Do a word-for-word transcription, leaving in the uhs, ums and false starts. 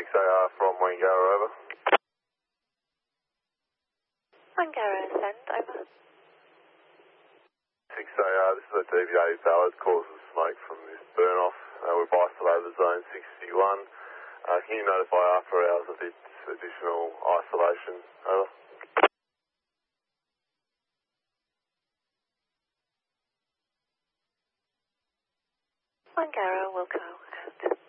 six A R from Wangara, over. Wangara, send, over. six A R, this is a deviated ballad, causes smoke from this burn off. Uh, we've isolated zone sixty-one. Uh, can you notify after hours of its additional isolation, over? Wangara, Wilco, out.